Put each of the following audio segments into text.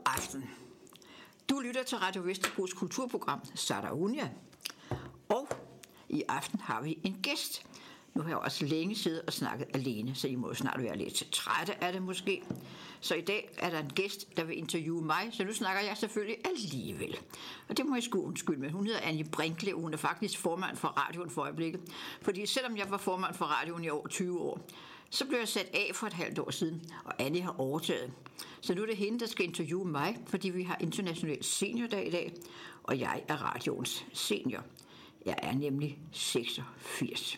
aften. Du lytter til Radio Vesterbros kulturprogram Saraunia. Og i aften har vi en gæst. Nu har jeg også længe siddet og snakket alene, så I må jo snart være lidt trætte af det måske. Så i dag er der en gæst, der vil interviewe mig, så nu snakker jeg selvfølgelig alligevel. Og det må jeg sgu undskylde med. Hun hedder Annie Brinkle, hun er faktisk formand for radioen for øjeblikket. Fordi selvom jeg var formand for radioen i over 20 år, så blev jeg sat af for et halvt år siden, og Annie har overtaget. Så nu er det hende, der skal interviewe mig, fordi vi har international seniordag i dag, og jeg er radioens senior. Jeg er nemlig 86.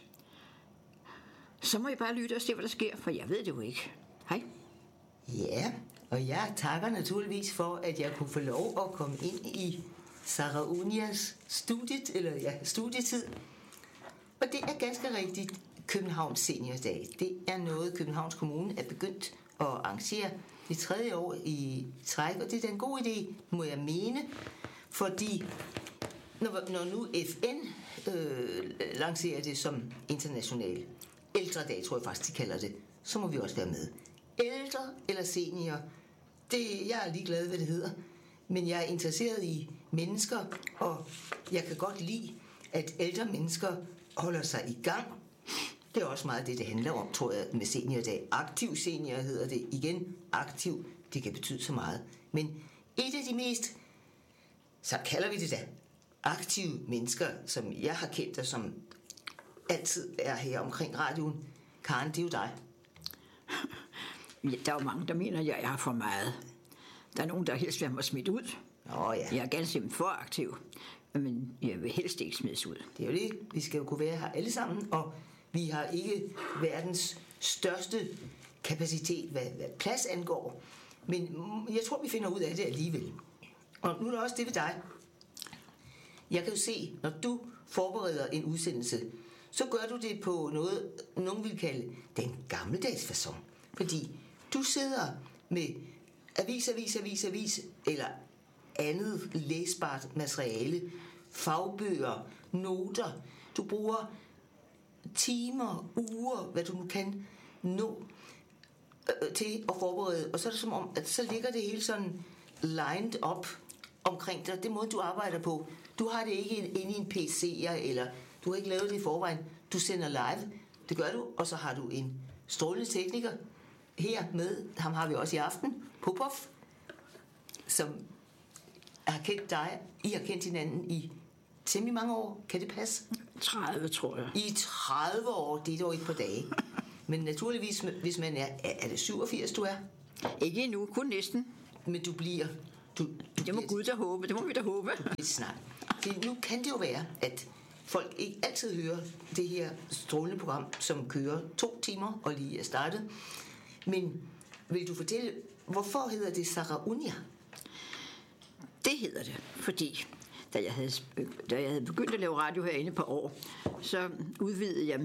Så må I bare lytte og se, hvad der sker, for jeg ved det jo ikke. Hej. Ja, og jeg takker naturligvis for, at jeg kunne få lov at komme ind i Saraunias studietid. Og det er ganske rigtigt Københavns Seniordag. Det er noget, Københavns Kommune er begyndt at arrangere det 3. år i træk, og det er en god idé, må jeg mene, fordi når nu FN lancerer det som international ældredag, tror jeg faktisk, de kalder det, så må vi også være med. Ældre eller senior, jeg er ligeglad, hvad det hedder, men jeg er interesseret i mennesker, og jeg kan godt lide, at ældre mennesker holder sig i gang. Det er også meget det handler om, tror jeg, med seniordag. Aktiv senior hedder det igen. Aktiv, det kan betyde så meget. Men et af de mest, så kalder vi det da, aktive mennesker, som jeg har kendt, og som altid er her omkring radioen. Karen, det er jo dig. Ja, der er jo mange, der mener, at jeg er for meget. Der er nogen, der helst vil have mig smidt ud. Ja. Jeg er ganske simpelthen for aktiv, men jeg vil helst ikke smides ud. Det er jo det. Vi skal jo kunne være her alle sammen, og vi har ikke verdens største kapacitet, hvad plads angår. Men jeg tror, vi finder ud af det alligevel. Og nu er der også det ved dig. Jeg kan jo se, når du forbereder en udsendelse, så gør du det på noget, nogen vil kalde den gammeldags facon. Fordi du sidder med avis, eller andet læsbart materiale, fagbøger, noter. Du bruger timer, uger, hvad du nu kan nå til at forberede. Og så er det som om, at så ligger det hele sådan lined up omkring dig. Det måde, du arbejder på. Du har det ikke inde i en PC'er, eller du har ikke lavet det i forvejen. Du sender live. Det gør du, og så har du en strålende tekniker her med. Ham har vi også i aften. Popov, som har kendt dig. I har kendt hinanden i temmelig mange år. Kan det passe? 30, tror jeg. I 30 år, det er dog ikke på dage. Men naturligvis, hvis man er det 87, du er? Ikke endnu, kun næsten. Men du bliver... Det må Gud da håbe, det må vi da håbe. Snart. Nu kan det jo være, at folk ikke altid hører det her strålende program, som kører 2 timer og lige er startet. Men vil du fortælle, hvorfor hedder det Saraunia? Det hedder det, fordi da jeg havde begyndt at lave radio herinde et par år, så udvidede jeg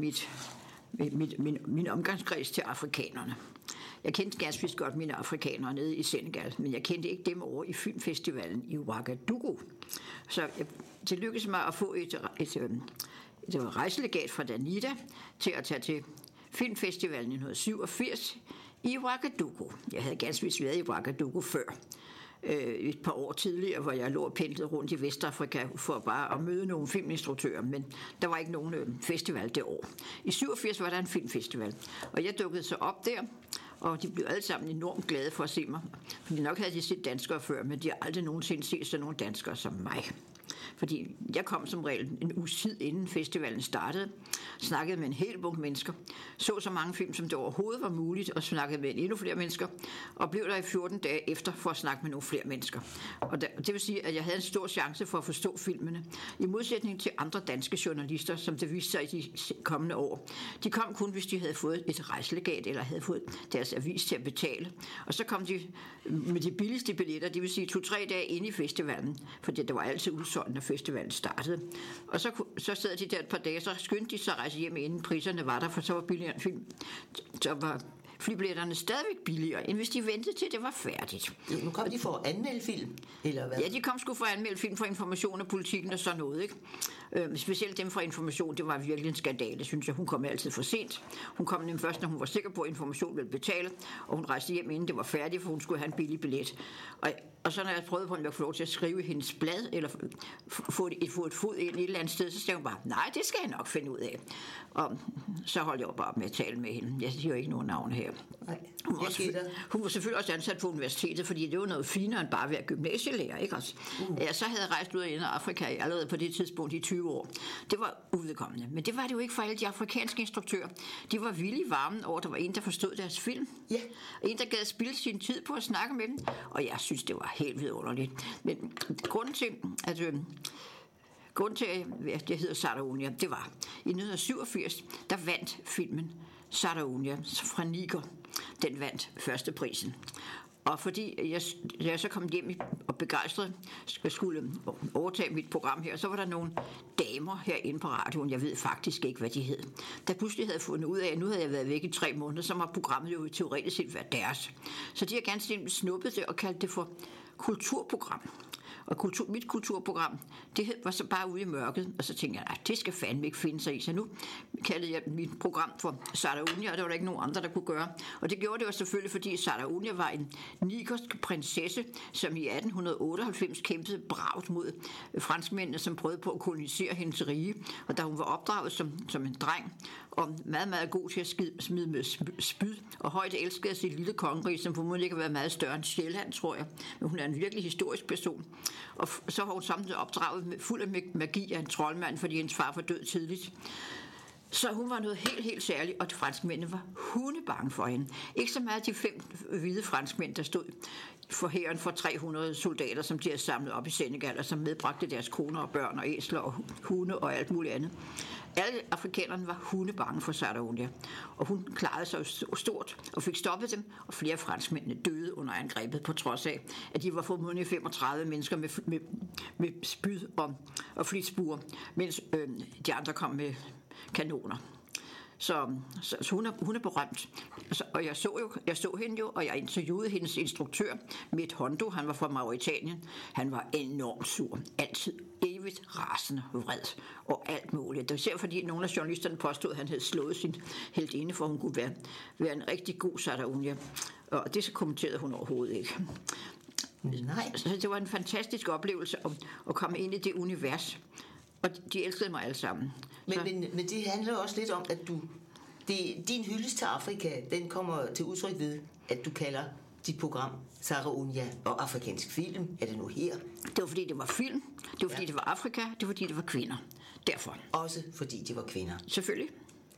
min omgangskreds til afrikanerne. Jeg kendte ganske godt mine afrikanere nede i Senegal, men jeg kendte ikke dem over i filmfestivalen i Ouagadougou. Så det lykkedes mig at få et rejselegat fra Danida til at tage til filmfestivalen i 1987 i Ouagadougou. Jeg havde ganske vist været i Ouagadougou før, et par år tidligere, hvor jeg lå og pendlede rundt i Vestafrika for bare at møde nogle filminstruktører, men der var ikke nogen festival det år. I 87 var der en filmfestival, og jeg dukkede så op der, og de blev alle sammen enormt glade for at se mig. Fordi nok havde de set danskere før, men de har aldrig nogensinde set sådan nogle danskere som mig. Fordi jeg kom som regel en uges tid inden festivalen startede, snakkede med en hel bunke mennesker, så mange film, som det overhovedet var muligt, og snakkede med endnu flere mennesker, og blev der i 14 dage efter for at snakke med nogle flere mennesker. Og det vil sige, at jeg havde en stor chance for at forstå filmene, i modsætning til andre danske journalister, som det viste sig i de kommende år. De kom kun, hvis de havde fået et rejselegat, eller havde fået deres avis til at betale. Og så kom de med de billigste billetter, det vil sige 2-3 dage inde i festivalen, fordi der var altid udsolgt, når festivalen startede. Og så sad de der et par dage, så skyndte de sig at rejse hjem, inden priserne var der, for så var billigere film. Så var flybilletterne stadigvæk billigere, end hvis de ventede til, det var færdigt. Nu kom de for at anmelde film, eller hvad? Ja, de kom sgu for at anmelde film for Information og Politikken og sådan noget, ikke? Specielt dem fra Information, det var virkelig en skandale, synes jeg. Hun kom altid for sent. Hun kom nemlig først, når hun var sikker på, at Information ville betale, og hun rejste hjem, inden det var færdigt, for hun skulle have en billig billet. Og så når jeg prøvede på, om jeg kunne få lov til at skrive i hendes blad, eller få et fod ind et eller andet sted, så sagde hun bare, nej, det skal jeg nok finde ud af. Og så holdt jeg bare med at tale med hende. Jeg siger jo ikke nogen navn her. Nej, hun var selvfølgelig også ansat på universitetet, fordi det var noget finere end bare at være gymnasielærer, ikke også? Ja, så havde jeg rejst ud af Afrika allerede på det tidspunkt i 20 år. Det var uvedkommende. Men det var det jo ikke for alle de afrikanske instruktører. De var vildt varme over, at der var en, der forstod deres film. Ja. En, der gad spilde sin tid på at snakke med dem. Og jeg synes, det var helt vidunderligt. Men grunden til, at det hedder Saraonia, det var, i 1987, der vandt filmen Saraonia fra Niger. Den vandt førsteprisen. Og fordi jeg så kom hjem og begejstret skulle overtage mit program her, så var der nogle damer herinde på radioen, jeg ved faktisk ikke, hvad de hed, der pludselig havde fundet ud af, at nu havde jeg været væk i 3 måneder, så var programmet jo teoretisk set været deres. Så de har ganske snuppet det og kaldt det for kulturprogram. Og mit kulturprogram, det var så bare ude i mørket, og så tænkte jeg, det skal fandme ikke finde sig i. Så nu kaldede jeg mit program for Saraonia, og der var der ikke nogen andre, der kunne gøre. Og det gjorde det jo selvfølgelig, fordi Saraonia var en nigersk prinsesse, som i 1898 kæmpede bravt mod franskmændene, som prøvede på at kolonisere hendes rige. Og da hun var opdraget som en dreng, og meget, meget god til at smide med spyd, og højt elskede sit lille kongerige, som formodentlig ikke har været meget større end Sjælland, tror jeg. Men hun er en virkelig historisk person. Og så var hun samtidig opdraget fuld af magi af en troldmand, fordi hendes far var død tidligt. Så hun var noget helt, helt særligt, og franskmændene var hundebange for hende. Ikke så meget de 5 hvide franskmænd, der stod for hæren for 300 soldater, som de havde samlet op i Senegal, og som medbragte deres koner og børn og æsler og hunde og alt muligt andet. Alle afrikanerne var hundebange for Saraonia, og hun klarede sig stort og fik stoppet dem, og flere af franskmændene døde under angrebet, på trods af, at de var formodentlig 35 mennesker med spyd og flitsbuer, mens de andre kom med kanoner. Så hun er berømt. Og jeg så hende jo, og jeg interviewede hendes instruktør, Mitt Hondo, han var fra Mauritanien. Han var enormt sur, altid evigt rasende, vred og alt muligt. Det var især fordi nogle af journalisterne påstod, at han havde slået sin heltinde, for hun kunne være en rigtig god Saraonia. Og det så kommenterede hun overhovedet ikke. Nej. Så det var en fantastisk oplevelse at komme ind i det univers. Og de elskede mig alle sammen. Men det handler også lidt om, at din hyldest til Afrika, den kommer til udtryk ved, at du kalder dit program Saraonia og afrikansk film. Er det nu her? Det var fordi det var film, det var fordi det var Afrika, det var fordi det var kvinder. Derfor. Også fordi det var kvinder. Selvfølgelig.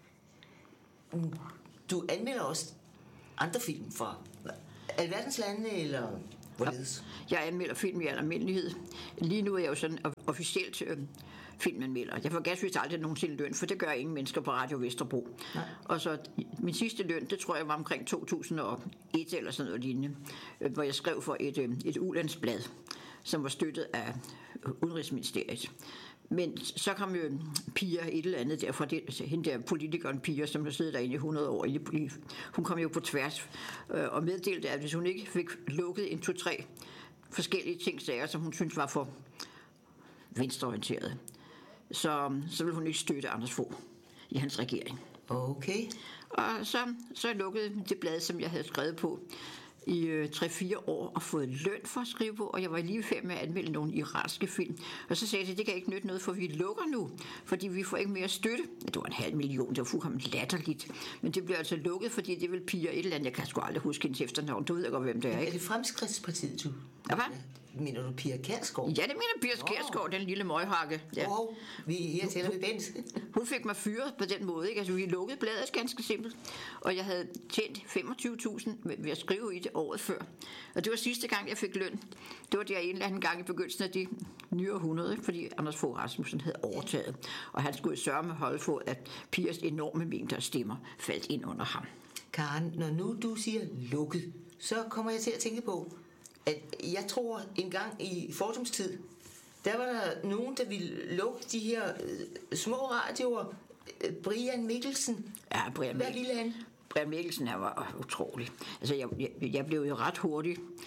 Du anmelder også andre film fra alverdens lande, eller hvorledes? Jeg anmelder film i al almindelighed. Lige nu er jeg jo sådan officielt filmanmelder. Jeg får ganske vist aldrig nogensinde løn, for det gør ingen mennesker på Radio Vesterbro. Nej. Og så min sidste løn, det tror jeg var omkring 2001 eller sådan noget lignende, hvor jeg skrev for et ulandsblad, som var støttet af Udenrigsministeriet. Men så kom jo Pia et eller andet der fra hende der politikeren Pia, som har siddet derinde i 100 år. Hun kom jo på tværs og meddelte, at hvis hun ikke fik lukket 1-2-3 forskellige ting, som hun synes var for venstreorienterede, så ville hun ikke støtte Anders Fogh i hans regering. Okay. Og så lukkede det blad, som jeg havde skrevet på i 3-4 år og fået løn for at skrive på, og jeg var lige færdig med at anmelde nogle iranske film. Og så sagde jeg, det kan ikke nytte noget, for vi lukker nu, fordi vi får ikke mere støtte. Det var 500.000, det var fuldkommen latterligt. Men det blev altså lukket, fordi det vil Pia et eller andet, jeg kan sgu aldrig huske hendes efternavn, du ved ikke godt, hvem det er, ikke? Er det Fremskridtspartiet, du? Ja, hvad? Mener du Pia Kjærsgaard? Ja, det mener Pia Kjærsgaard, den lille møghakke. Ja. Her tæller vi Bent. Hun fik mig fyret på den måde, ikke? Altså, vi lukkede bladet ganske simpelt, og jeg havde tjent 25.000 ved at skrive i det året før. Og det var sidste gang, jeg fik løn. Det var der en eller anden gang i begyndelsen af de nye århundrede, fordi Anders Fogh Rasmussen havde overtaget, og han skulle sørge med holde for, at Pias enorme mængder af stemmer faldt ind under ham. Karen, når nu du siger lukket, så kommer jeg til at tænke på, at jeg tror en gang i fordomstid, der var der nogen, der ville lukke de her små radioer. Brian Mikkelsen. Ja, Hvad ville han? Brian Mikkelsen, han var utrolig. Altså, jeg blev jo ret hurtigt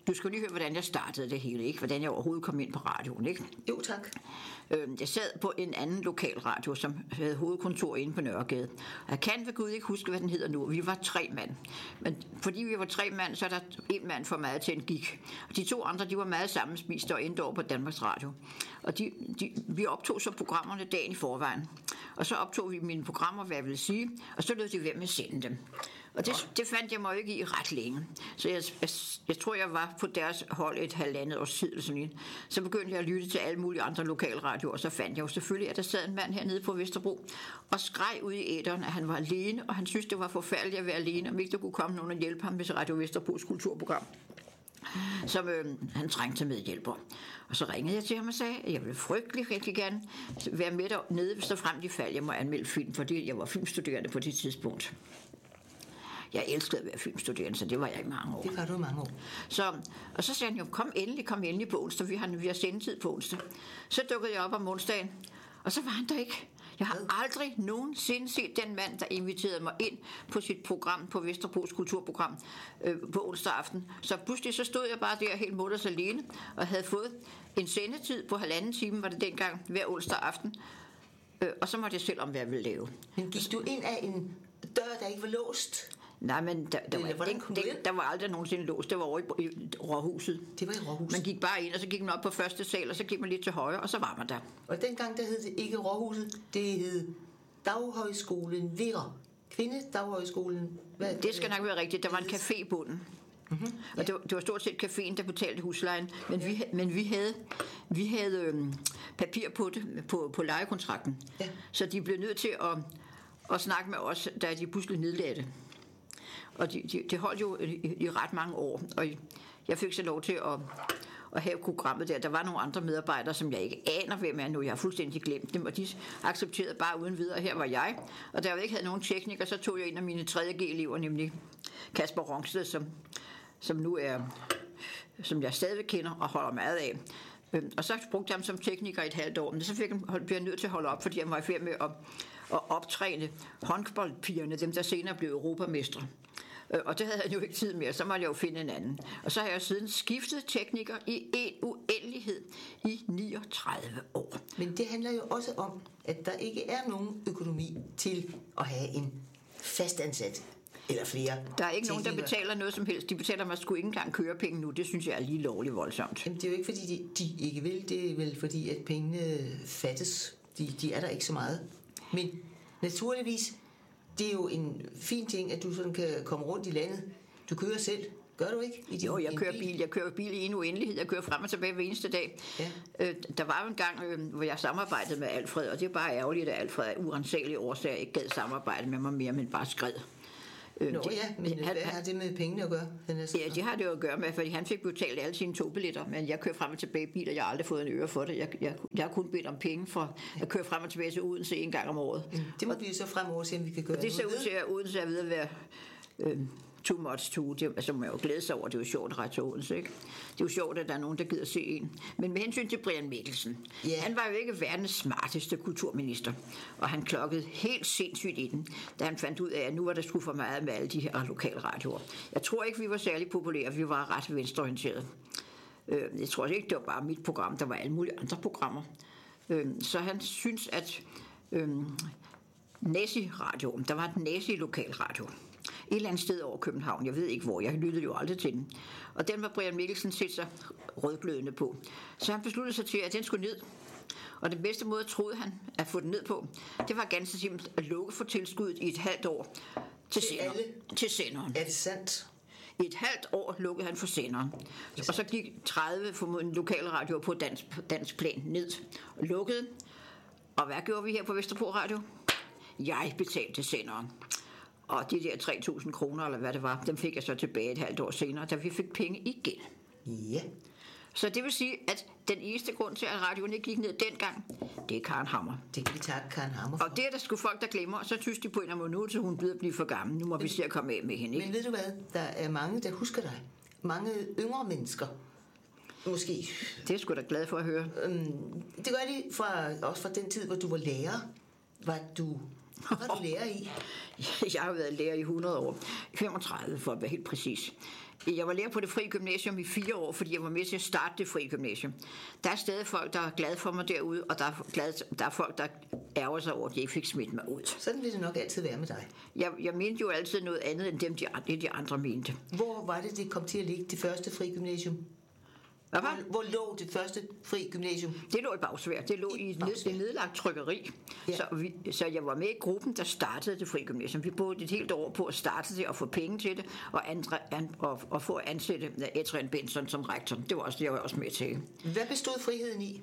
Du skal lige høre, hvordan jeg startede det hele, ikke? Hvordan jeg overhovedet kom ind på radioen, ikke? Jo, tak. Jeg sad på en anden lokalradio, som havde hovedkontor inde på Nørregade. Jeg kan ved Gud ikke huske, hvad den hedder nu. Vi var 3 mand. Men fordi vi var 3 mand, så er der 1 mand for meget til en gik. Og de 2 andre, de var meget sammenspiste og endte over på Danmarks Radio. Og vi optog så programmerne dagen i forvejen. Og så optog vi mine programmer, hvad jeg vil sige, og så lød de være med at sende dem. Og det fandt jeg mig jo ikke i ret længe. Så jeg tror, jeg var på deres hold et 1,5 års tid. Så begyndte jeg at lytte til alle mulige andre lokalradioer, og så fandt jeg jo selvfølgelig, at der sad en mand hernede på Vesterbro og skreg ud i æteren, at han var alene, og han syntes, det var forfærdeligt at være alene, om ikke der kunne komme nogen og hjælpe ham med Radio Vesterbros kulturprogram, som han trængte til medhjælper. Og så ringede jeg til ham og sagde, at jeg ville frygtelig rigtig gerne være med dernede, så frem de fald, jeg må anmelde film, fordi jeg var filmstuderende på det tidspunkt. Jeg elskede at være filmstuderende, så det var jeg i mange år. Det var du i mange år. Og så sagde han jo, kom endelig på onsdag, vi har sendetid på onsdag. Så dukkede jeg op om onsdagen, og så var han der ikke. Jeg har aldrig nogensinde set den mand, der inviterede mig ind på sit program, på Vesterbros kulturprogram, på onsdag aften. Så pludselig så stod jeg bare der helt mutters alene, og havde fået en sendetid på 1,5 time, var det dengang, hver onsdag aften. Og så måtte jeg selv om, hvad jeg ville lave. Men gik du ind af en dør, der ikke var låst? Nej, men der var aldrig nogensinde låst. Det var over i Råhuset. Det var i Råhuset. Man gik bare ind, og så gik man op på første sal, og så gik man lidt til højre, og så var man der. Og dengang, der hed det ikke Råhuset, det hed Daghøjskolen Virre. Kvindedaghøjskolen. Det skal nok være rigtigt. Der var en café i bunden. Mm-hmm. Ja. Og det var stort set caféen, der betalte huslejen. Men vi havde papir på det, på lejekontrakten. Ja. Så de blev nødt til at snakke med os, da de pludselig nedlagde det. Og det holdt jo i ret mange år, og jeg fik så lov til at have programmet der. Der var nogle andre medarbejdere, som jeg ikke aner, hvem er nu. Jeg har fuldstændig glemt dem, og de accepterede bare uden videre. Her var jeg, og da jeg ikke havde nogen tekniker, så tog jeg en af mine 3.G-elever, nemlig Kasper Rongsted, som nu er, som jeg stadig kender og holder meget af. Og så brugte jeg ham som tekniker i et halvt år, men så blev jeg nødt til at holde op, fordi jeg var i færd med at optræne håndboldpigerne, dem der senere blev europamestre. Og det havde jeg jo ikke tid mere, så måtte jeg jo finde en anden. Og så har jeg siden skiftet tekniker i en uendelighed i 39 år. Men det handler jo også om, at der ikke er nogen økonomi til at have en fastansat eller flere. Der er ikke nogen, der betaler noget som helst. De betaler mig sgu ikke engang kørepenge nu. Det synes jeg er lige lovligt voldsomt. Jamen, det er jo ikke, fordi de ikke vil. Det er vel fordi, at pengene fattes. De er der ikke så meget. Men naturligvis, det er jo en fin ting, at du sådan kan komme rundt i landet. Du kører selv. Gør du ikke? Jo, jeg kører bil. Jeg kører bil i en uendelighed. Jeg kører frem og tilbage hver eneste dag. Ja. Der var jo en gang, hvor jeg samarbejdede med Alfred, og det er bare ærgerligt, at Alfred af urensagelige årsager ikke gad samarbejde med mig mere, men bare skred. Nå ja, men hvad har det med pengene at gøre? Ja, det har det jo at gøre med, fordi han fik betalt alle sine togbilletter, men jeg kører frem og tilbage i bil, og jeg har aldrig fået en øre for det. Jeg har kun bedt om penge for at køre frem og tilbage til Odense en gang om året. Det må vi jo så fremover se, om vi kan gøre. Det ser ud til, at Odense er ved at være too much to. Altså, man jo glæde sig over, det er jo sjovt at rette til Odense, ikke? Det er jo sjovt, at der er nogen, der gider se en. Men med hensyn til Brian Mikkelsen, han var jo ikke verdens smarteste kulturminister, og han klokkede helt sindssygt i den, da han fandt ud af, at nu var der sgu for meget med alle de her lokalradioer. Jeg tror ikke, vi var særlig populære, vi var ret venstreorienterede. Jeg tror ikke, det var bare mit program, der var alle mulige andre programmer. Så han synes, at Nazi-radioen, der var et Nazi-lokalradio, et eller andet sted over København, jeg ved ikke hvor, jeg lyttede jo aldrig til den. Og den var Brian Mikkelsen set sig rødglødende på. Så han besluttede sig til, at den skulle ned. Og den bedste måde, troede han, at få den ned på, det var ganske simpelt at lukke for tilskuddet i et halvt år til senderen. Er det sandt? I et halvt år lukkede han for senderen. Og så gik 30 formodentlig lokale radioer på dansk plan ned og lukkede. Og hvad gjorde vi her på Vesterbro Radio? Jeg betalte senderen. Og de der 3.000 kroner, eller hvad det var, dem fik jeg så tilbage et halvt år senere, da vi fik penge igen. Ja. Så det vil sige, at den eneste grund til, at radioen ikke gik ned dengang, det er Karen Hammer. Det kan vi takke Karen Hammer for. Og det er der sgu folk, der glemmer, så synes de på en eller anden måde, så hun bliver blive for gammel. Nu må vi se at komme af med hende, ikke? Men ved du hvad? Der er mange, der husker dig. Mange yngre mennesker. Måske. Det er sgu da glad for at høre. Det gør de også fra den tid, hvor du var lærer. Hvad du lærer i? Jeg har været lærer i 100 år. 35 for at være helt præcis. Jeg var lærer på det frie gymnasium i 4 år, fordi jeg var med til at starte det frie gymnasium. Der er stadig folk, der er glade for mig derude, og der er folk, der ærger sig over, at jeg ikke fik smidt mig ud. Sådan vil det nok altid være med dig. Jeg mente jo altid noget andet, end de andre mente. Hvor var det kom til at ligge, det første frie gymnasium? Hvor lå det første fri gymnasium? Det lå i Bagsværd. Det lå i et nedlagt trykkeri. Ja. Så jeg var med i gruppen, der startede det fri gymnasium. Vi brugte et helt år på at starte det og få penge til det, og få at ansætte Adrian Benson som rektor. Det var jeg også med til. Hvad bestod friheden i?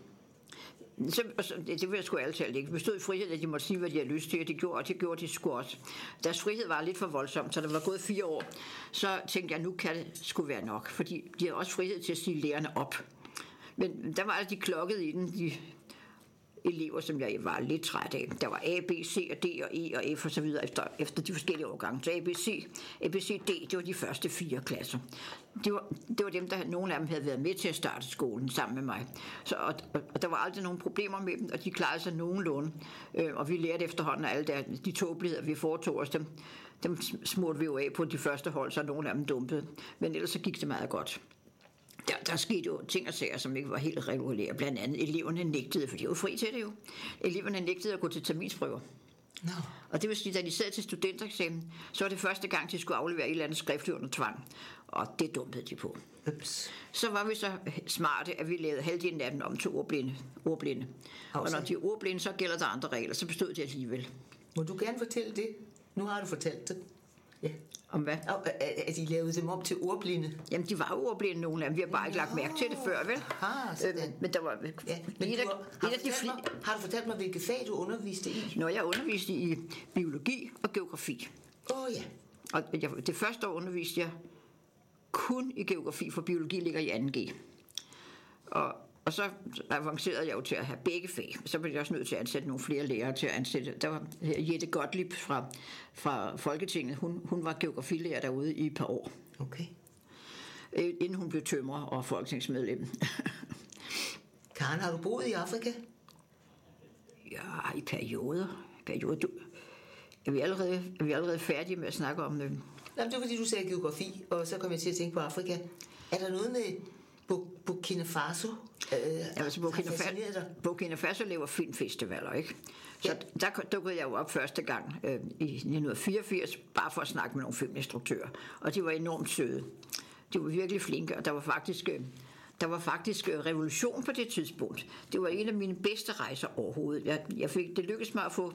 Det vil jeg sgu altid ikke. Det bestod i frihed, at de måtte sige, hvad de havde lyst til, og det gjorde de sgu også. Deres frihed var lidt for voldsomt, så der var gået 4 år. Så tænkte jeg, nu kan det sgu være nok, fordi de havde også frihed til at sige lærerne op. Men der var altså de klokkede i den, de elever, som jeg var lidt træt af. Der var A, B, C og D og E og F og så videre efter de forskellige årgange. Så ABC, D, det var de første 4 klasser. Det var dem, nogle af dem havde været med til at starte skolen sammen med mig. Og der var aldrig nogen problemer med dem, og de klarede sig nogenlunde. Og vi lærte efterhånden alle de tåbeligheder, vi foretog os dem smurte vi jo af på de første hold, så nogle af dem dumpede. Men ellers så gik det meget godt. Der skete jo ting og sager, som ikke var helt regulære. Blandt andet eleverne nægtede, for de var jo fri til det jo. Eleverne nægtede at gå til terminsprøver. No. Og det vil sige, at da de sad til studentereksamen, så var det første gang, de skulle aflevere et eller andet skriftligt under tvang. Og det dumpede de på. Ups. Så var vi så smarte, at vi lavede halvdelen af dem om til ordblinde. Og når de er ordblinde, så gælder der andre regler. Så bestod det alligevel. Må du gerne fortælle det? Nu har du fortalt det. Ja. Om hvad? At de lavede dem op til ordblinde? Jamen, de var jo ordblinde, nogle af dem. Vi har bare ikke lagt mærke til det før, vel? Men der var... Ja, har du fortalt mig, hvilke fag du underviste i? Når jeg underviste i biologi og geografi. Ja. Og det første år underviste jeg kun i geografi, for biologi ligger i 2G. Og så avancerede jeg jo til at have begge fag. Så blev jeg også nødt til at ansætte nogle flere lærere til at ansætte. Der var Jette Gottlieb fra Folketinget. Hun var geografilærer derude i et par år. Okay. Inden hun blev tømrer og folketingsmedlem. Karen, har du boet i Afrika? Ja, i perioder. Er vi allerede færdige med at snakke om det? Jamen, det var fordi, du sagde geografi, og så kom jeg til at tænke på Afrika. Er der noget med Burkina Faso? Burkina Faso laver filmfestivaler, ikke? Så der dukkede jeg jo op første gang i 1984, bare for at snakke med nogle filminstruktører. Og de var enormt søde. De var virkelig flinke, og der var faktisk revolution på det tidspunkt. Det var en af mine bedste rejser overhovedet. Det lykkedes mig at få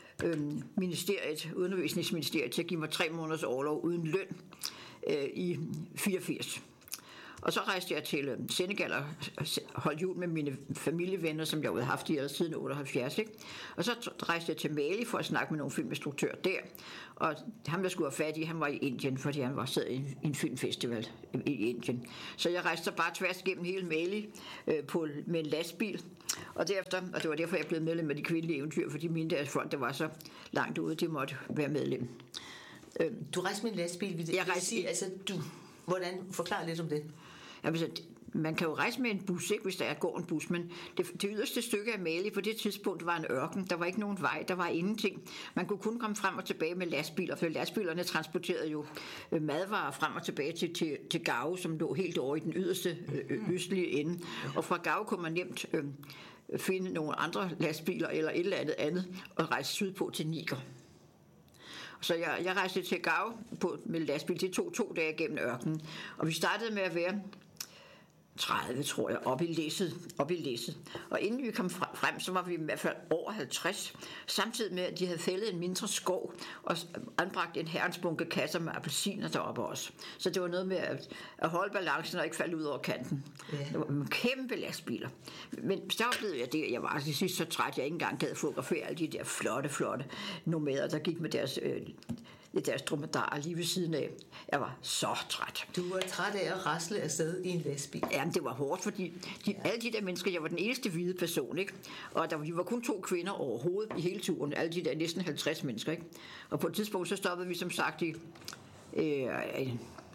undervisningsministeriet til at give mig 3 måneders orlov uden løn i 84. Og så rejste jeg til Senegal og holdt jul med mine familievenner, som jeg havde haft siden 78. Ikke? Og så rejste jeg til Mali for at snakke med nogle filminstruktører der. Og ham, der skulle have fat i, han var i Indien, fordi han var sad i en filmfestival i Indien. Så jeg rejste så bare tværs gennem hele Mali med en lastbil. Og det var derfor, jeg blev medlem af de kvindelige eventyr, fordi mine deres folk, der var så langt ude, de måtte være medlem. Du rejste med en lastbil? Hvordan? Forklar lidt om det. Altså, man kan jo rejse med en bus, ikke, hvis der går en bus, men det yderste stykke af Mali på det tidspunkt var en ørken. Der var ikke nogen vej, der var ingenting. Man kunne kun komme frem og tilbage med lastbiler, for lastbilerne transporterede jo madvarer frem og tilbage til Gao, som lå helt over i den yderste østlige ende. Og fra Gao kunne man nemt finde nogle andre lastbiler eller et eller andet og rejse sydpå til Niger. Så jeg rejste til Gao med lastbil. Det tog 2 dage gennem ørkenen. Og vi startede med at være 30, tror jeg, op i læsset. Og inden vi kom frem, så var vi i hvert fald over 50. Samtidig med, at de havde fældet en mindre skov og anbragt en herrens bunke kasser med appelsiner deroppe også. Så det var noget med at holde balancen og ikke falde ud over kanten. Yeah. Det var kæmpe lastbiler. Men så oplevede jeg det, jeg var til sidst så træt, jeg ikke engang gad fotografere alle de der flotte nomader, der gik med deres dromedarer lige ved siden af. Jeg var så træt. Du var træt af at rasle afsted i en lastbil? Jamen, det var hårdt, fordi alle de der mennesker, jeg var den eneste hvide person, ikke? Og vi var kun 2 kvinder overhovedet i hele turen, alle de der næsten 50 mennesker, ikke? Og på et tidspunkt, så stoppede vi som sagt i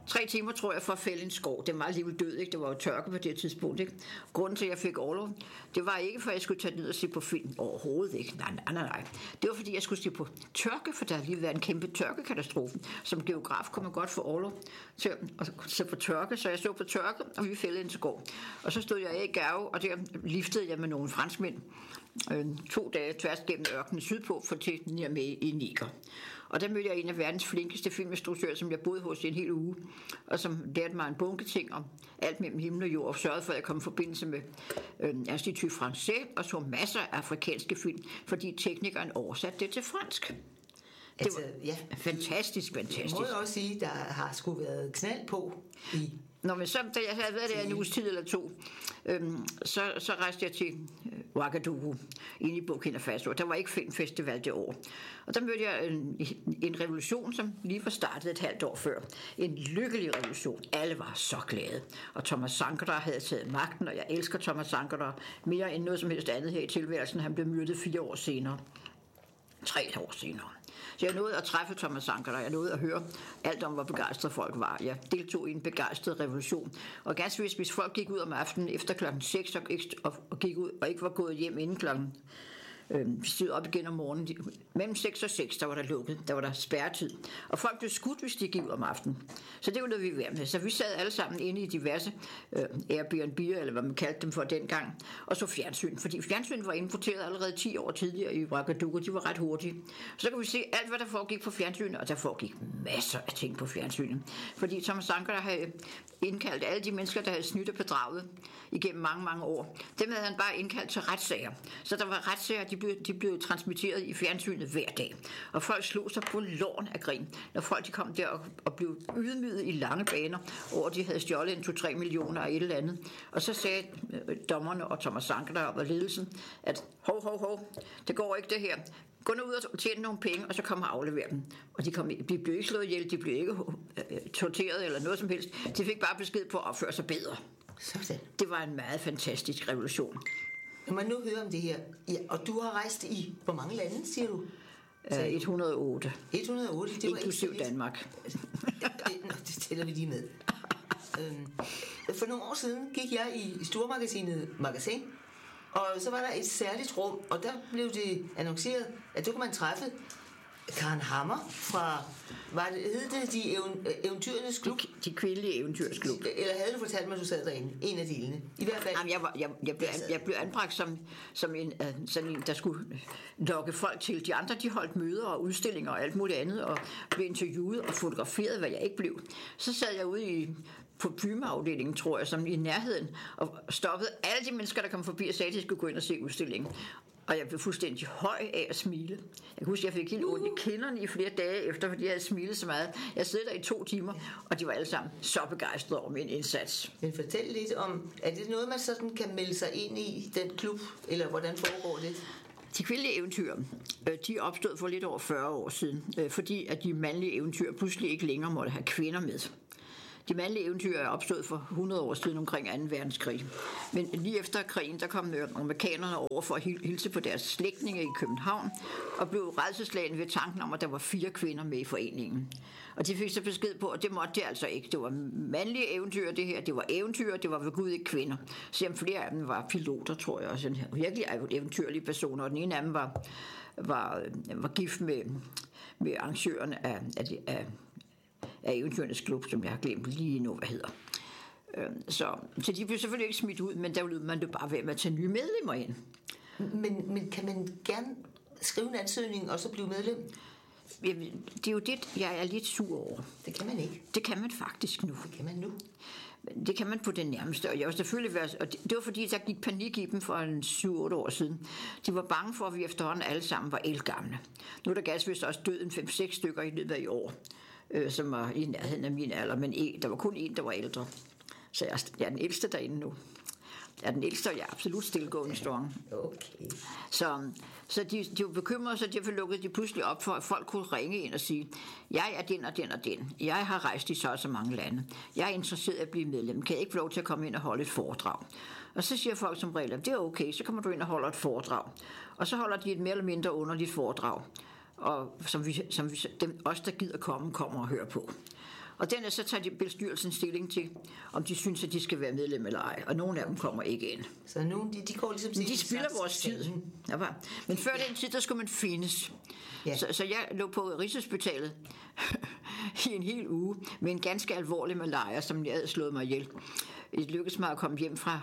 3 timer, tror jeg, for at fælde en skov. Det var alligevel død, ikke? Det var jo tørke på det tidspunkt, ikke? Grunden til, at jeg fik orlov, det var ikke, for at jeg skulle tage ned og se på film. Overhovedet ikke. Nej. Det var, fordi jeg skulle se på tørke, for der har lige været en kæmpe tørkekatastrofe. Som geograf kunne man godt få orlov til at se på tørke, så jeg så på tørke, og vi fældede en skov. Og så stod jeg af i Gao, og der liftede jeg med nogle franskmænd 2 dage tværs gennem ørkenen sydpå for til med i Niger. Og der mødte jeg en af verdens flinkeste filminstruktører, som jeg boede hos i en hel uge, og som lærte mig en bunke ting om alt mellem himmel og jord, og sørgede for, at jeg kom i forbindelse med Institut Français, og så masser af afrikanske film, fordi teknikeren oversatte det til fransk. Det var fantastisk. Jeg må jo også sige, der har sgu været knald på i... Nå, men så, da jeg havde været der en uges tid eller 2, så rejste jeg til Ouagadougou, inde i Burkina Faso. Der var ikke filmfestival det år. Og der mødte jeg en revolution, som lige var startet et halvt år før. En lykkelig revolution. Alle var så glade. Og Thomas Sankara havde taget magten, og jeg elsker Thomas Sankara mere end noget som helst andet her i tilværelsen. Han blev myrdet 4 år senere. 3 år senere. Så jeg nåede at træffe Thomas Sankara, jeg nåede at høre alt om, hvor begejstrede folk var. Jeg deltog i en begejstret revolution. Og ganske hvis folk gik ud om aftenen efter klokken 6 og gik ud og ikke var gået hjem inden klokken stod op igen om morgenen. Mellem 6 og 6, der var der lukket. Der var der spærretid. Og folk blev skudt, hvis de gik ud om aftenen. Så det var noget, vi var med. Så vi sad alle sammen inde i diverse Airbnb'er, eller hvad man kaldte dem for dengang, og så fjernsyn. Fordi fjernsyn var importeret allerede 10 år tidligere i Ouagadougou. De var ret hurtige. Så kan vi se alt, hvad der foregik på fjernsynet, og der foregik masser af ting på fjernsynet. Fordi Thomas Sankara havde indkaldt alle de mennesker, der havde snydt og bedraget igennem mange, mange år. Dem havde han bare indkaldt til retssager. Så der var retssager, de blev transmitteret i fjernsynet hver dag. Og folk slog sig på låren af grin, når folk de kom der og blev ydmyget i lange baner over, at de havde stjålet 2-3 millioner af et eller andet. Og så sagde dommerne og Thomas Sankara og ledelsen, at hov, det går ikke det her. Gå nu ud og tjene nogle penge, og så kom og aflevere dem. Og de blev ikke slået ihjel, de blev ikke torteret eller noget som helst. De fik bare besked på at opføre sig bedre. Sådan. Det var en meget fantastisk revolution. Når man nu hører om det her, ja, og du har rejst i hvor mange lande, siger du? 108. 108, det var inklusiv Danmark. Det tæller vi lige med. For nogle år siden gik jeg i stormagasinet Magasin, og så var der et særligt rum, og der blev det annonceret, at der kunne man træffe Karen Hammer fra, hed det de eventyrernes klub? De kvindelige eventyrers klub. Eller havde du fortalt mig, at du sad derinde? En af delene. I hvert fald. Jamen, jeg blev anbragt som en, sådan en, der skulle lokke folk til. De andre, de holdt møder og udstillinger og alt muligt andet, og blev interviewet og fotograferet, hvad jeg ikke blev. Så sad jeg ude på Pyme-afdelingen, tror jeg, som i nærheden, og stoppede alle de mennesker, der kom forbi og sagde, at de skulle gå ind og se udstillingen. Og jeg blev fuldstændig høj af at smile. Jeg kan huske, at jeg fik helt ondt i kinderne i flere dage efter, fordi jeg havde smilet så meget. Jeg sad der i 2 timer, og de var alle sammen så begejstrede over min indsats. Men fortæl lidt om, er det noget, man sådan kan melde sig ind i, den klub, eller hvordan foregår det? De kvindelige eventyr, de opstod for lidt over 40 år siden, fordi at de mandlige eventyr pludselig ikke længere måtte have kvinder med. De mandlige eventyr er opstået for 100 år siden omkring 2. verdenskrig. Men lige efter krigen, der kom amerikanerne over for at hilse på deres slægtninge i København, og blev rædselsslagne ved tanken om, at der var 4 kvinder med i foreningen. Og de fik så besked på, at det måtte det altså ikke. Det var mandlige eventyr, det her. Det var eventyr, det var ved Gud ikke kvinder. Selvom flere af dem var piloter, tror jeg, og sådan her. Virkelig eventyrlige personer. Og den ene af dem var gift med arrangørerne af eventyrernes klub, som jeg har glemt lige nu, hvad hedder. Så de blev selvfølgelig ikke smidt ud, men der ville man jo bare være med at tage nye medlemmer ind. Men kan man gerne skrive en ansøgning og så blive medlem? Jamen, det er jo det, jeg er lidt sur over. Det kan man ikke. Det kan man faktisk nu. Det kan man nu. Det kan man på det nærmeste, og jeg var selvfølgelig og det var fordi, der gik panik i dem for 7-8 år siden. De var bange for, at vi efterhånden alle sammen var ældgamle. Nu er der ganske vist også død en 5-6 stykker i løbet af i år, som var i nærheden af min alder, men der var kun en, der var ældre. Så jeg er den ældste derinde nu. Jeg er den ældste, og jeg er absolut stillgående strong. Okay. Så de var bekymrede, så derfor lukkede de pludselig op for, at folk kunne ringe ind og sige, jeg er den og den og den. Jeg har rejst i så mange lande. Jeg er interesseret i at blive medlem. Kan jeg ikke få lov til at komme ind og holde et foredrag? Og så siger folk som regel, det er okay, så kommer du ind og holder et foredrag. Og så holder de et mere eller mindre underligt foredrag, og som os, der gider komme og hører på. Og dernæst så tager bestyrelsen stilling til, om de synes, at de skal være medlem eller ej. Og nogle af dem kommer ikke ind. Så nogle, de går ligesom Men de spilder vores tid. Men før den tid, der skulle man findes. Ja. Så jeg lå på Rigshospitalet i en hel uge med en ganske alvorlig malaria, som jeg havde slået mig ihjel. Det lykkedes mig at komme hjem fra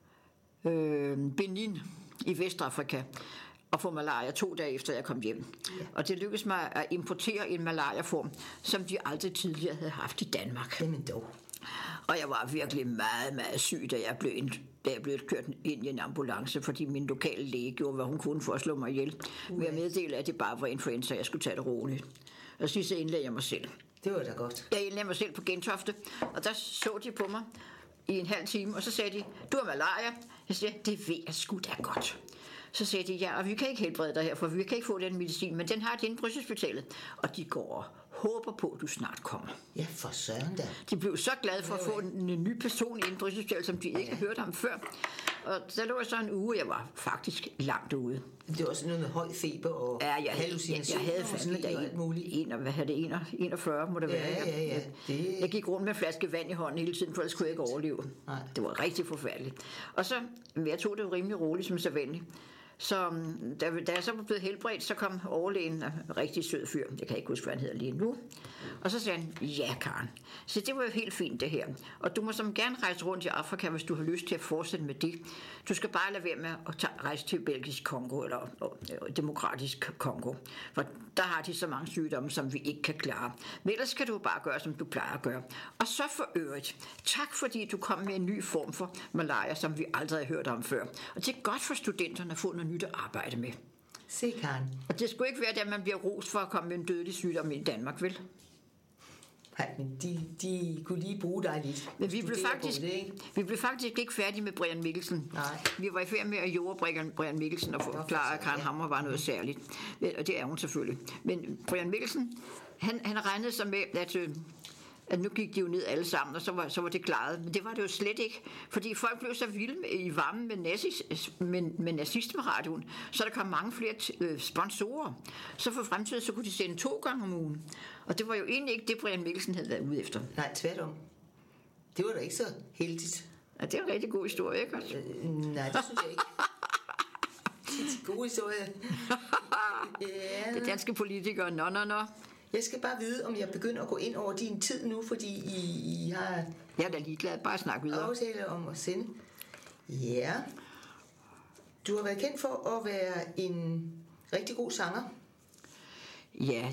Benin i Vestafrika og få malaria 2 dage efter jeg kom hjem. Ja. Og det lykkedes mig at importere en malariaform, som de aldrig tidligere havde haft i Danmark. Jamen dog. Og jeg var virkelig meget, meget syg, da jeg blev kørt ind i en ambulance, fordi min lokale læge gjorde, hvad hun kunne for at slå mig ihjel. Ved at meddele, at det bare var influenza, jeg skulle tage det roligt. Og sidst indlagde jeg mig selv. Det var da godt. Jeg indlagde mig selv på Gentofte, og der så de på mig i en halv time, og så sagde de, du har malaria. Jeg sagde, det ved jeg sgu da godt. Så sagde de, ja, og vi kan ikke helbrede dig her, for vi kan ikke få den medicin, men den har de inde på Rigshospitalet. Og de går og håber på, at du snart kommer. Ja, for søren da. De blev så glade for at få en ny person inde på Rigshospitalet, som de ikke havde hørt om før. Og der lå jeg så en uge, jeg var faktisk langt ude. Det var også noget med høj feber og hallucinationer. Jeg havde fandme da alt muligt. 41 må det være. Ja. Jeg gik rundt med en flaske vand i hånden hele tiden, for ellers kunne jeg ikke overleve. Nej. Det var rigtig forfærdeligt. Og så, jeg tog det rimelig roligt som sædvanligt. Så da jeg så var blevet helbredt, så kom overlægen, en rigtig sød fyr, jeg kan ikke huske, hvad han hedder lige nu, og så sagde han, ja Karen, så det var jo helt fint det her, og du må som gerne rejse rundt i Afrika, hvis du har lyst til at fortsætte med det. Du skal bare lade være med at rejse til Belgisk Kongo, eller Demokratisk Kongo, for der har de så mange sygdomme, som vi ikke kan klare. Men ellers skal du bare gøre, som du plejer at gøre. Og så for øvrigt, tak fordi du kom med en ny form for malaria, som vi aldrig har hørt om før. Og det er godt for studenterne at få noget nyt at arbejde med. Se, Karen. Og det skulle ikke være, at man bliver rost for at komme med en dødelig sygdom i Danmark, vel? Nej, men de kunne lige bruge dig lidt. Men vi blev faktisk ikke færdige med Brian Mikkelsen. Nej. Vi var i færd med at jorde Brian Mikkelsen og forklare, at Karen Hammer var noget særligt. Og det er hun selvfølgelig. Men Brian Mikkelsen, han regnede sig med, at nu gik de jo ned alle sammen, og så var det klaret. Men det var det jo slet ikke, fordi folk blev så vilde i varmen med nazismeradioen, så der kom mange flere sponsorer. Så for fremtiden, så kunne de sende 2 gange om ugen. Og det var jo egentlig ikke det, Brian Mikkelsen havde været ude efter. Nej, tværtom. Det var da ikke så heldigt. Ja, det er en rigtig god historie, ikke? Nej, det synes jeg ikke. Det er en god historie. Yeah. Det danske politikere, nå. Jeg skal bare vide, om jeg begynder at gå ind over din tid nu, fordi I har... Jeg er da ligeglad. Bare snak videre. Aftale om at sende. Ja. Du har været kendt for at være en rigtig god sanger. Ja,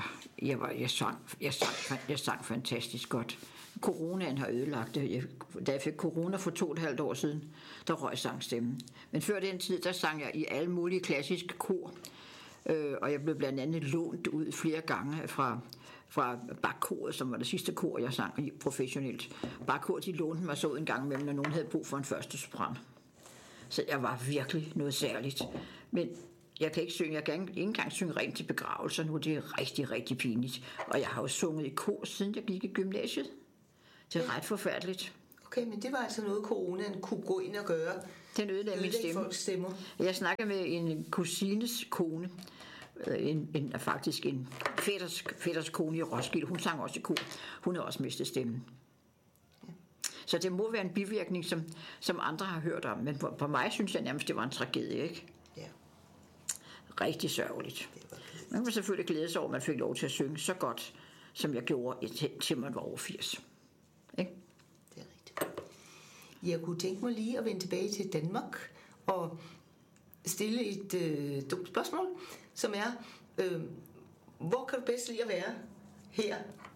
jeg sang fantastisk godt. Coronaen har ødelagt det. Da jeg fik corona for 2,5 år siden, der røg sangstemmen. Men før den tid, der sang jeg i alle mulige klassiske kor. Og jeg blev blandt andet lånt ud flere gange fra Bach-koret, som var det sidste kor, jeg sang i professionelt. Bach-koret, de lånte mig så en gang imellem, når nogen havde brug for en første sopran. Så jeg var virkelig noget særligt. Men jeg kan ikke synge, jeg kan ikke engang synge rent til begravelser nu, det er rigtig, rigtig pinligt. Og jeg har jo sunget i kor, siden jeg gik i gymnasiet. Det er ret forfærdeligt. Okay, men det var altså noget, coronaen kunne gå ind og gøre. Den ødelagde min stemme. Folks stemmer. Jeg snakker med en kusines kone, faktisk en fætters kone i Roskilde. Hun sang også i kor. Hun har også mistet stemmen. Ja. Så det må være en bivirkning, som andre har hørt om. Men for mig synes jeg nærmest, det var en tragedie, ikke? Ja. Rigtig sørgeligt. Man kan selvfølgelig glæde sig over, at man fik lov til at synge så godt, som jeg gjorde, til man var over 80. Ikke? Det er rigtigt. Jeg kunne tænke mig lige at vende tilbage til Danmark og stille et dumt spørgsmål, som er, hvor kan du bedst lide at være her?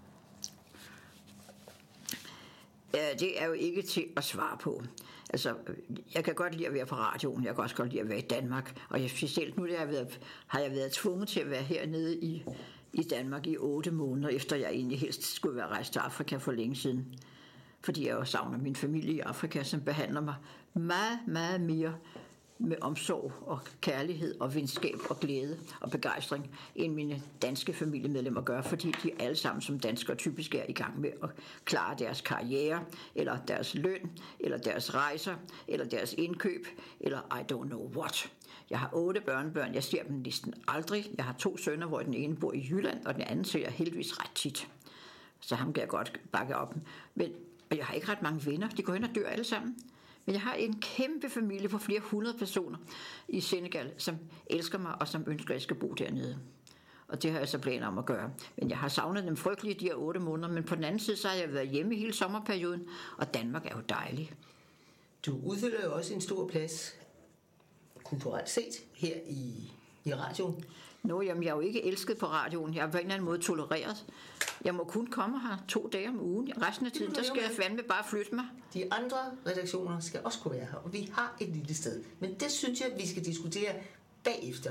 Ja, det er jo ikke til at svare på. Altså, jeg kan godt lide at være på radioen, jeg kan også godt lide at være i Danmark, og specielt nu har jeg været tvunget til at være hernede i Danmark i 8 måneder, efter jeg egentlig helst skulle være rejst til Afrika for længe siden. Fordi jeg jo savner min familie i Afrika, som behandler mig meget, meget mere med omsorg og kærlighed og venskab og glæde og begejstring, end mine danske familiemedlemmer gør, fordi de alle sammen som danskere typisk er i gang med at klare deres karriere, eller deres løn, eller deres rejser, eller deres indkøb, eller I don't know what. Jeg har 8 børnebørn, jeg ser dem næsten aldrig. Jeg har 2 sønner, hvor den ene bor i Jylland, og den anden ser jeg heldigvis ret tit. Så ham kan jeg godt bakke op. Men jeg har ikke ret mange venner. De går hen og dør alle sammen. Men jeg har en kæmpe familie på flere 100 personer i Senegal, som elsker mig og som ønsker, at jeg skal bo dernede. Og det har jeg så planer om at gøre. Men jeg har savnet dem frygteligt de her 8 måneder, men på den anden side, så har jeg været hjemme hele sommerperioden, og Danmark er jo dejlig. Du udfylder jo også en stor plads, kulturelt set, her i radioen. Jamen, jeg er jo ikke elsket på radioen. Jeg er på en eller anden måde tolereret. Jeg må kun komme her 2 dage om ugen. Resten af tiden, der skal jeg fandme bare flytte mig. De andre redaktioner skal også kunne være her, og vi har et lille sted. Men det synes jeg, vi skal diskutere bagefter.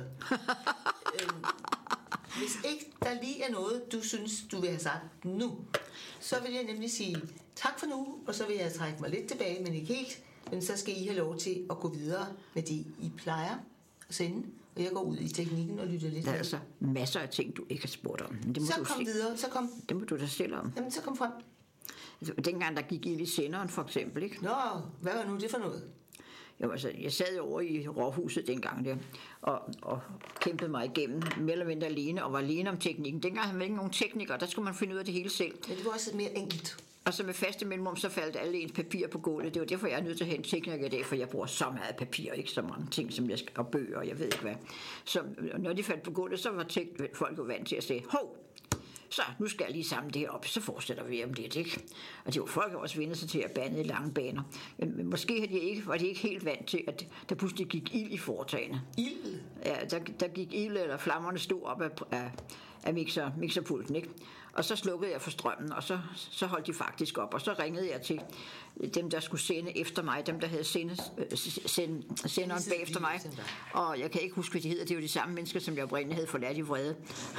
Hvis ikke der lige er noget, du synes, du vil have sagt nu, så vil jeg nemlig sige tak for nu, og så vil jeg trække mig lidt tilbage, men ikke helt. Men så skal I have lov til at gå videre med det, I plejer at sende. Og jeg går ud i teknikken og lytter lidt. Der er altså masser af ting, du ikke har spurgt om. Men det må så kom videre, så kom. Det må du da stille om. Jamen, så kom frem. Altså, dengang der gik ild i senderen, for eksempel, ikke? Nå, hvad var nu det for noget? Jo, altså, jeg sad jo over i Rådhuset dengang der, og kæmpede mig igennem, mere eller mindre alene, og var alene om teknikken. Dengang havde man ikke nogen teknikere, der skulle man finde ud af det hele selv. Men det var også mere enkelt. Og så med faste mellemrum, så faldt alle ens papir på gulvet. Det var derfor, jeg er nødt til at have en tekniker i dag, for jeg bruger så meget papir, ikke så mange ting, som jeg skal, og bøger, og jeg ved ikke hvad. Så når de faldt på gulvet, så var folk jo vant til at sige, hov, så nu skal jeg lige samle det her op, så fortsætter vi om lidt, ikke? Og det var folk også vendt sig til at bande i lange baner. Men måske var de ikke helt vant til, at der pludselig gik ild i foretagene. Ild? Ja, der gik ild, eller flammerne stod op af mixerpulten, ikke? Og så slukkede jeg for strømmen, og så holdt de faktisk op. Og så ringede jeg til dem, der skulle sende efter mig, dem, der havde senderen bagefter mig. Og jeg kan ikke huske, hvad de hedder. Det er jo de samme mennesker, som jeg oprindeligt havde forladt i vrede.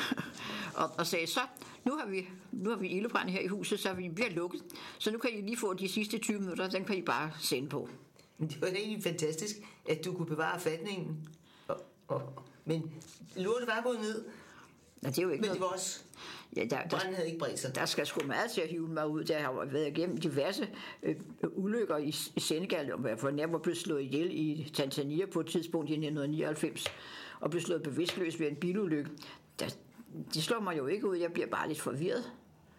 og sagde så, nu har vi ildebrand her i huset, så vi bliver lukket. Så nu kan I lige få de sidste 20 minutter, den kan I bare sende på. Det var egentlig fantastisk, at du kunne bevare fatningen. Men lortet var gået ned. Ja, det er jo ikke men det var også... Branden havde ikke bredt sig. Der skal sgu meget til at hive mig ud. Der har været igennem diverse ulykker i Senegal, hvor jeg var blevet slået ihjel i Tanzania på et tidspunkt i 1999, og blev slået bevidstløs ved en bilulykke. De slår mig jo ikke ud, jeg bliver bare lidt forvirret.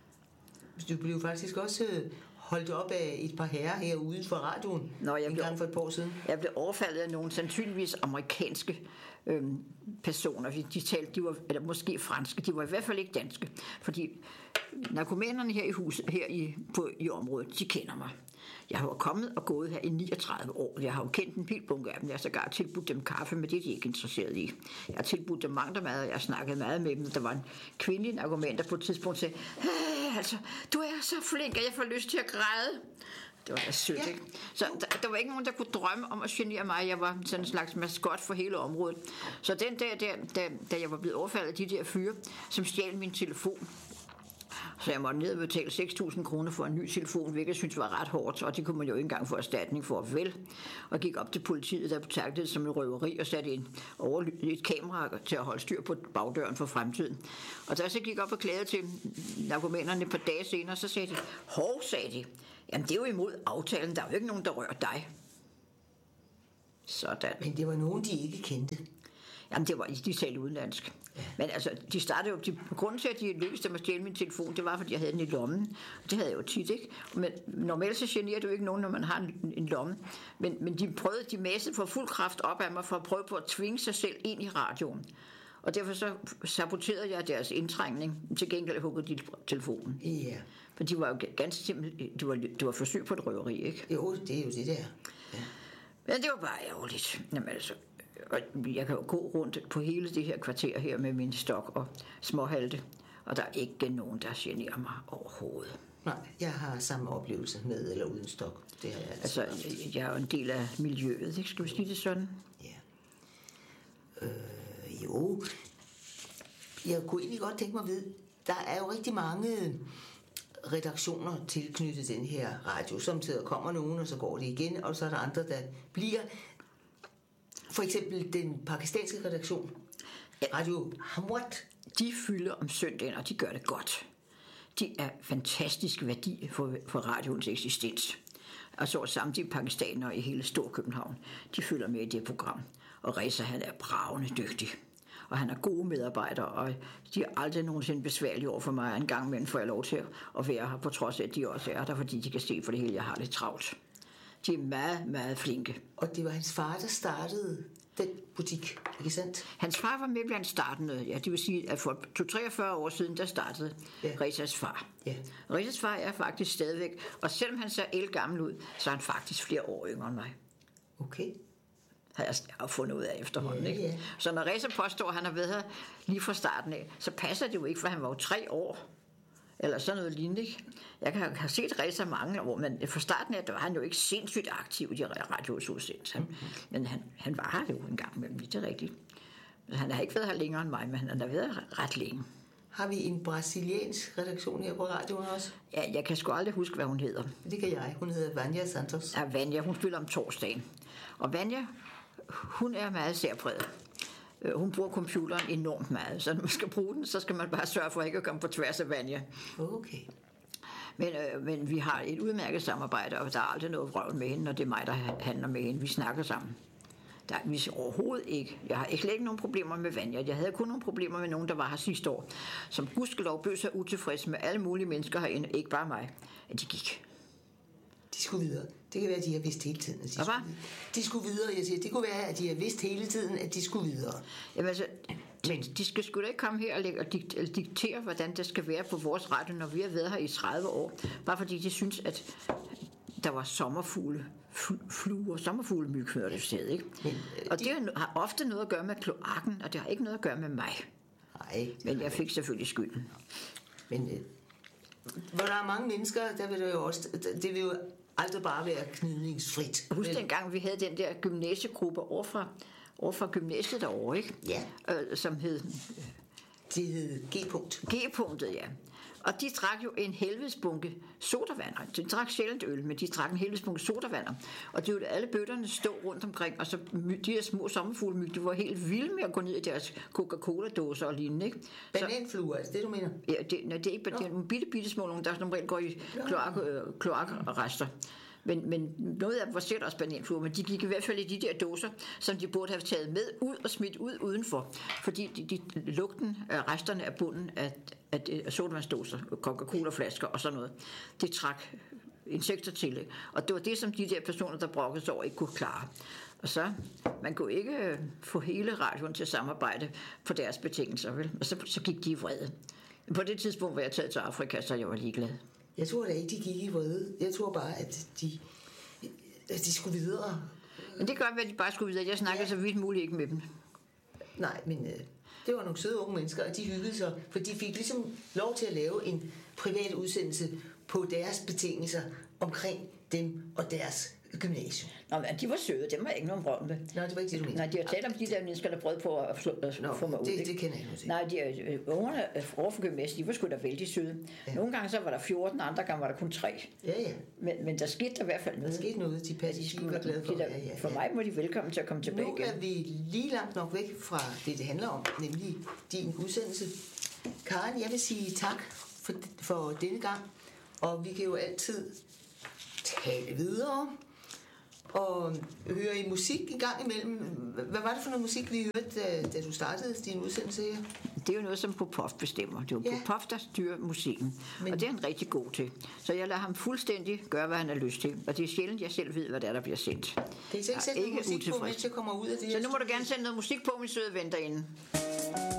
Du blev faktisk også holdt op af et par herrer her uden for radioen en gang for et par år siden. Jeg blev overfaldet af nogle sandsynligvis amerikanske personer. De var, eller måske franske, de var i hvert fald ikke danske. Fordi narkomanerne her i huset, i området, de kender mig. Jeg har jo kommet og gået her i 39 år. Jeg har jo kendt en hel bunke af dem. Jeg har sågar tilbudt dem kaffe, men det er de ikke interesseret i. Jeg har tilbudt dem mad, og jeg har snakket meget med dem. Der var en kvindelig narkoman, der på et tidspunkt sagde, altså, du er så flink, at jeg får lyst til at græde. Det var da sødt, ikke? Så der var ikke nogen, der kunne drømme om at genere mig. Jeg var sådan en slags maskot for hele området. Så den dag, da jeg var blevet overfaldet af de der fyre, som stjal min telefon, så jeg måtte ned og betale 6.000 kroner for en ny telefon, hvilket jeg synes var ret hårdt, og det kunne man jo ikke engang få erstatning for, vel. Og gik op til politiet, der betragtede det som en røveri, og satte et kamera til at holde styr på bagdøren for fremtiden. Og da jeg så gik op og klagede til narkomanerne et par dage senere, så sagde de, sagde de, jamen det er jo imod aftalen, der er jo ikke nogen, der rører dig. Sådan. Men det var nogen, de ikke kendte. Jamen, de talte udenlandsk. Ja. Men altså, de startede jo... Grunden til, at de lykkedes dem at stjæle min telefon, det var, fordi jeg havde den i lommen. Det havde jeg jo tit, ikke? Men normalt så generer det jo ikke nogen, når man har en lomme. Men de massede for fuld kraft op af mig, for at prøve på at tvinge sig selv ind i radioen. Og derfor så saboterede jeg deres indtrængning. Til gengæld huggede de telefonen. Ja. For de var jo ganske simpelthen... Det var forsøg på et røveri, ikke? Jo, det er jo det der. Ja. Men det var bare ærgerligt. Jamen altså... Og jeg kan jo gå rundt på hele det her kvarter her med min stok og småhalte, og der er ikke nogen, der generer mig overhovedet. Nej, jeg har samme oplevelse med eller uden stok. Det har jeg altså jeg er jo en del af miljøet, ikke? Skal vi sige det sådan? Ja. Jo. Jeg kunne egentlig godt tænke mig at vide, der er jo rigtig mange redaktioner tilknyttet den her radio. Samtidig kommer nogen, og så går det igen, og så er der andre, der bliver... For eksempel den pakistanske redaktion, Radio Hamwat. De fylder om søndagen, og de gør det godt. De er fantastisk værdi for radioens eksistens. Og så samtidig pakistanere i hele Storkøbenhavn. De følger med i det program. Og Reza, han er bravende dygtig. og han har gode medarbejdere, og de er aldrig nogensinde besværlige over for mig. En gang imellem får jeg lov til at være her, på trods af, at de også er der, fordi de kan se for det hele, jeg har lidt travlt. De er meget, meget flinke. Og det var hans far, der startede den butik, ikke sandt? Hans far var med blandt startende, ja, det vil sige, at for 43 år siden, der startede Resas far. Ja. Resas far er faktisk stadigvæk, og selvom han ser elgammel ud, så er han faktisk flere år yngre end mig. Okay. Har jeg fundet ud af efterhånden, Ja, ikke? ja. Så når Reza påstår, at han har været her lige fra starten af, så passer det jo ikke, for han var jo 3 år. Eller sådan noget lignende, ikke? Jeg kan have set Reza mange år, men fra starten af, der var han jo ikke sindssygt aktiv i de radioudsendelser. Men han var her jo en gang imellem, det er rigtigt. Han har ikke været her længere end mig, men han har været her ret længe. Har vi en brasiliansk redaktion her på radioen også? Ja, jeg kan sgu aldrig huske, hvad hun hedder. Det kan jeg. Hun hedder Vanja Santos. Ja, Vanja, hun spiller om torsdagen. Og Vanja, hun er meget særpræget. Hun bruger computeren enormt meget, så når man skal bruge den, så skal man bare sørge for ikke at komme på tværs af Vanja. Okay. Men vi har et udmærket samarbejde, og der er aldrig noget vrøvl med hende, når det er mig, der handler med hende. Vi snakker sammen. Vi overhovedet ikke. Jeg har ikke nogen problemer med Vanja. Jeg havde kun nogle problemer med nogen, der var her sidste år, som gudskelov bød sig utilfreds med alle mulige mennesker herinde, ikke bare mig. At de gik. De skulle videre. Det kan være, at de har vidst hele tiden, at de skulle videre. Jeg siger, det kunne være, at de har vidst hele tiden, at de skulle videre. Jamen altså, de skal sgu da ikke komme her og diktere, hvordan det skal være på vores radio, når vi har været her i 30 år. Bare fordi de synes, at der var sommerfuglemyg før det sted, ikke? Og det har ofte noget at gøre med kloakken, og det har ikke noget at gøre med mig. Nej. Men jeg fik selvfølgelig skylden. Men hvor der er mange mennesker, der vil det jo også, det vil jo aldrig bare være gnidningsfrit. Husk dengang, vi havde den der gymnasiegruppe over fra gymnasiet derovre, ikke? Ja. Som hed... Det hed G-punkt. G-punktet, ja. Og de drak jo en helvedesbunke sodavander. De drak sjældent øl, men de drak en helvedesbunke sodavander. Og det var alle bøtterne stå rundt omkring, og så de her små sommerfuglemyg, de var helt vilde med at gå ned i deres Coca-Cola-dåser og lignende, ikke? Bananfluer, er det du mener? Ja, det er ikke det er nogle bitte små nogle, der som regel går i kloakrester. Men noget af dem var sikkert også bananfluer, men de gik i hvert fald i de der dåser, som de burde have taget med ud og smidt ud udenfor. Fordi lugten af resterne af bunden af sodavandsdåser, Coca-Cola-flasker og sådan noget, det trak insekter til. Og det var det, som de der personer, der brokkede sig over, ikke kunne klare. Og så, man kunne ikke få hele radioen til at samarbejde på deres betingelser, vel? Og så gik de i vrede. På det tidspunkt var jeg taget til Afrika, så jeg var ligeglad. Jeg tror da ikke, de gik i vrede. Jeg tror bare, at de skulle videre. Men det gør, at de bare skulle videre. Jeg snakker så vidt muligt ikke med dem. Nej, men det var nogle søde unge mennesker, og de hyggede sig, for de fik ligesom lov til at lave en privat udsendelse på deres betingelser omkring dem og deres gymnasium. Nå, men de var søde, dem var ikke nogen vrøvl med. Nej, det var ikke det, du mente. Nej, de har talt om de der mennesker, der prøvede på at få mig ud. Det kender jeg nu til. Nej, ungerne over for gymnasiet, de var sgu da vældig søde. Ja. Nogle gange så var der 14, andre gange var der kun 3. Ja. Men der skete der i hvert fald noget. Der skete noget, de var glade for. For mig må de velkommen til at komme tilbage igen. Nu er vi lige langt nok væk fra det handler om, nemlig din udsendelse. Karen, jeg vil sige tak for denne gang, og vi kan jo altid tale videre og høre i musik en gang imellem. Hvad var det for noget musik, vi hørte, da du startede din udsendelse her? Det er jo noget, som Popov bestemmer. Det er jo Popov, der styrer musikken. Og det er han rigtig god til. Så jeg lader ham fuldstændig gøre, hvad han har lyst til. Og det er sjældent, jeg selv ved, hvad der bliver sendt. Det er ikke sætte noget musik på, mens jeg kommer ud af det. Så nu må du gerne sende noget musik på, min søde ven derinde.